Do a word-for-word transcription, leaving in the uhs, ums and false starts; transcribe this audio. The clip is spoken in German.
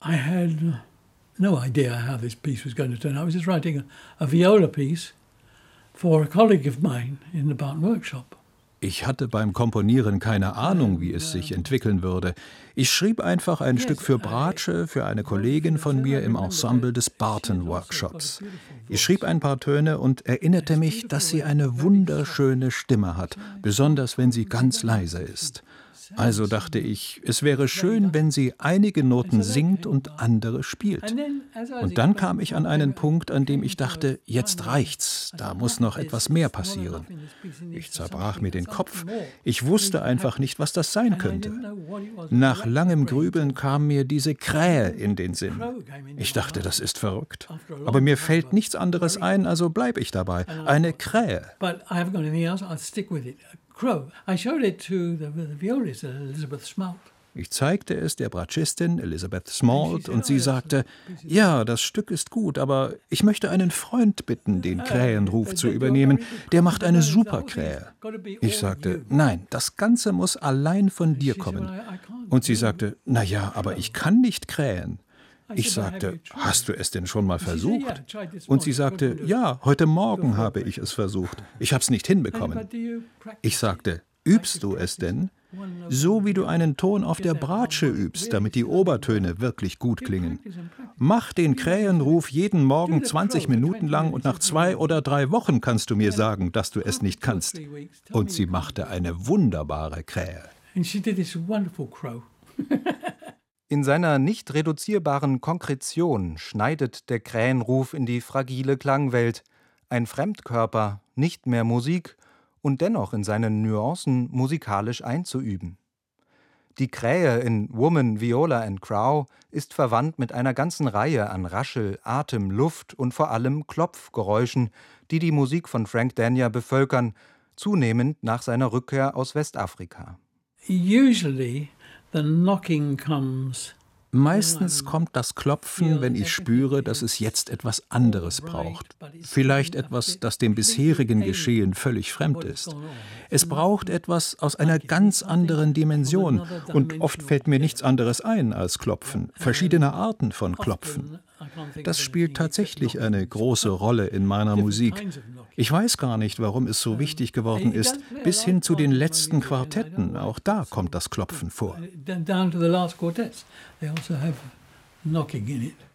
I had no idea how this piece was going to turn out. I was just writing a, a viola piece for a colleague of mine in the Barton Workshop. Ich hatte beim Komponieren keine Ahnung, wie es sich entwickeln würde. Ich schrieb einfach ein Stück für Bratsche für eine Kollegin von mir im Ensemble des Barton Workshops. Ich schrieb ein paar Töne und erinnerte mich, dass sie eine wunderschöne Stimme hat, besonders wenn sie ganz leise ist. Also dachte ich, es wäre schön, wenn sie einige Noten singt und andere spielt. Und dann kam ich an einen Punkt, an dem ich dachte, jetzt reicht's, da muss noch etwas mehr passieren. Ich zerbrach mir den Kopf. Ich wusste einfach nicht, was das sein könnte. Nach langem Grübeln kam mir diese Krähe in den Sinn. Ich dachte, das ist verrückt. Aber mir fällt nichts anderes ein, also bleib ich dabei. Eine Krähe. Ich zeigte es der Bratschistin Elizabeth Smalt und sie sagte, ja, das Stück ist gut, aber ich möchte einen Freund bitten, den Krähenruf zu übernehmen. Der macht eine super Krähe. Ich sagte, nein, das Ganze muss allein von dir kommen. Und sie sagte, na ja, aber ich kann nicht krähen. Ich sagte, hast du es denn schon mal versucht? Und sie sagte, ja, heute Morgen habe ich es versucht. Ich habe es nicht hinbekommen. Ich sagte, übst du es denn? So wie du einen Ton auf der Bratsche übst, damit die Obertöne wirklich gut klingen. Mach den Krähenruf jeden Morgen zwanzig Minuten lang und nach zwei oder drei Wochen kannst du mir sagen, dass du es nicht kannst. Und sie machte eine wunderbare Krähe. In seiner nicht reduzierbaren Konkretion schneidet der Krähenruf in die fragile Klangwelt, ein Fremdkörper, nicht mehr Musik und dennoch in seinen Nuancen musikalisch einzuüben. Die Krähe in Woman, Viola and Crow ist verwandt mit einer ganzen Reihe an Raschel-, Atem-, Luft- und vor allem Klopfgeräuschen, die die Musik von Frank Denyer bevölkern, zunehmend nach seiner Rückkehr aus Westafrika. Usually the knocking comes. Meistens kommt das Klopfen, wenn ich spüre, dass es jetzt etwas anderes braucht. Vielleicht etwas, das dem bisherigen Geschehen völlig fremd ist. Es braucht etwas aus einer ganz anderen Dimension. Und oft fällt mir nichts anderes ein als Klopfen. Verschiedene Arten von Klopfen. Das spielt tatsächlich eine große Rolle in meiner Musik. Ich weiß gar nicht, warum es so wichtig geworden ist, bis hin zu den letzten Quartetten. Auch da kommt das Klopfen vor. Down to the last quartets, they also have knocking in it.